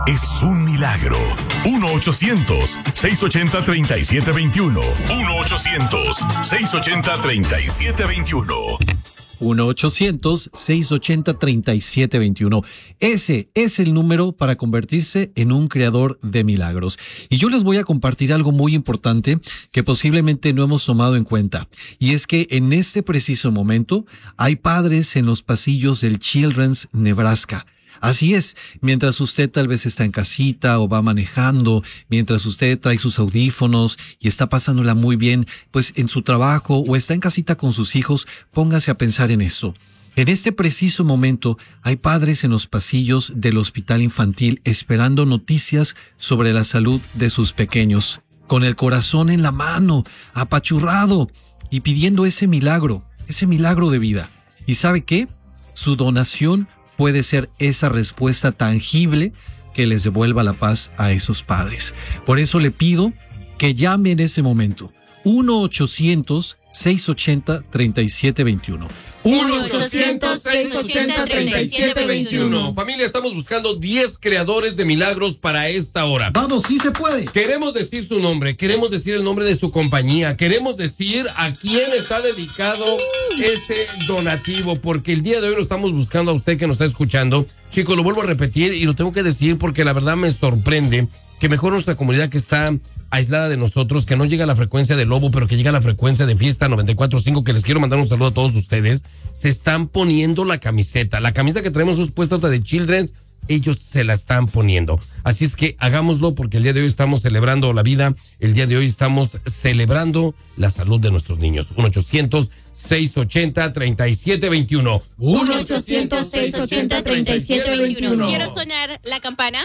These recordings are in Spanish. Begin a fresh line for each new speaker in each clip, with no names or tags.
es un milagro. 1-800-680-3721. 1-800-680-3721.
1-800-680-3721. Ese es el número para convertirse en un creador de milagros. Y yo les voy a compartir algo muy importante que posiblemente no hemos tomado en cuenta. Y es que en este preciso momento hay padres en los pasillos del Children's Nebraska. Así es, mientras usted tal vez está en casita o va manejando, mientras usted trae sus audífonos y está pasándola muy bien, pues en su trabajo o está en casita con sus hijos, póngase a pensar en eso. En este preciso momento hay padres en los pasillos del hospital infantil esperando noticias sobre la salud de sus pequeños, con el corazón en la mano, apachurrado y pidiendo ese milagro de vida. ¿Y sabe qué? Su donación puede ser esa respuesta tangible que les devuelva la paz a esos padres. Por eso le pido que llame en ese momento. 1-800-680-3721.
1-800-680-3721. Familia, estamos buscando 10 creadores de milagros para esta hora.
Vamos, sí se puede.
Queremos decir su nombre, queremos decir el nombre de su compañía, queremos decir a quién está dedicado este donativo, porque el día de hoy lo estamos buscando a usted que nos está escuchando. Chicos, lo vuelvo a repetir y lo tengo que decir porque la verdad me sorprende que mejor nuestra comunidad que está aislada de nosotros, que no llega a la frecuencia de Lobo, pero que llega a la frecuencia de Fiesta 94.5, que les quiero mandar un saludo a todos ustedes, se están poniendo la camiseta. La camisa que traemos es puesta de Children, ellos se la están poniendo. Así es que hagámoslo porque el día de hoy estamos celebrando la vida, el día de hoy estamos celebrando la salud de nuestros niños. 1-800-680-3721.
1-800-680-3721. Quiero sonar la campana.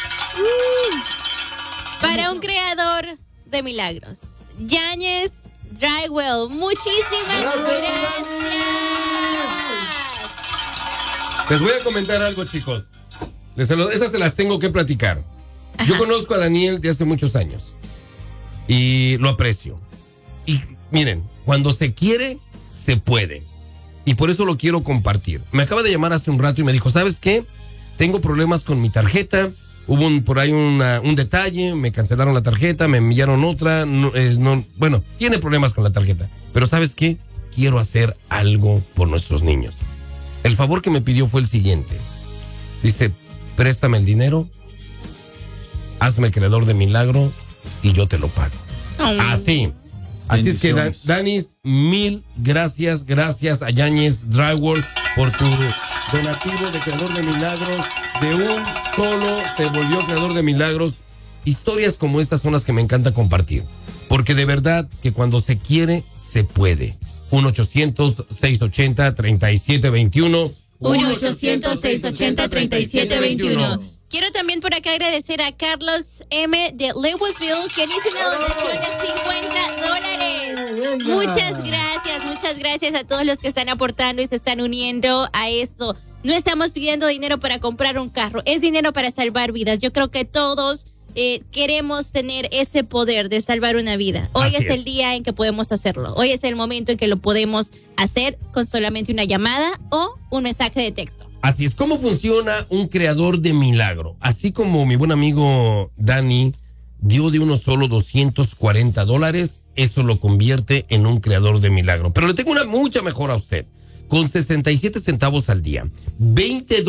Para un creador de milagros, Yáñez Drywell, muchísimas gracias.
Les voy a comentar algo, chicos. Esas se las tengo que platicar. Yo conozco a Daniel de hace muchos años y lo aprecio. Y miren, cuando se quiere, se puede. Y por eso lo quiero compartir. Me acaba de llamar hace un rato y me dijo, ¿sabes qué? Tengo problemas con mi tarjeta. Hubo por ahí un detalle, me cancelaron la tarjeta, me enviaron otra, bueno, tiene problemas con la tarjeta. Pero ¿sabes qué? Quiero hacer algo por nuestros niños. El favor que me pidió fue el siguiente. Dice, préstame el dinero, hazme creador de milagro y yo te lo pago. Así es que, Danis, mil gracias a Yáñez Drywall por tu donativo de creador de milagros. De un solo te volvió creador de milagros. Historias como estas son las que me encanta compartir, porque de verdad que cuando se quiere, se puede. 1-800-680-3721.
1-800-680-3721. Quiero también por acá agradecer a Carlos M. de Louisville, que hizo una donación de $50. Muchas gracias a todos los que están aportando y se están uniendo a esto. No estamos pidiendo dinero para comprar un carro, es dinero para salvar vidas. Yo creo que todos queremos tener ese poder de salvar una vida. Hoy es el día en que podemos hacerlo. Hoy es el momento en que lo podemos hacer con solamente una llamada o un mensaje de texto.
Así es. ¿Cómo funciona un creador de milagro? Así como mi buen amigo Dani dio de uno solo $240, eso lo convierte en un creador de milagro. Pero le tengo una mucha mejor a usted. Con 67 centavos al día, $20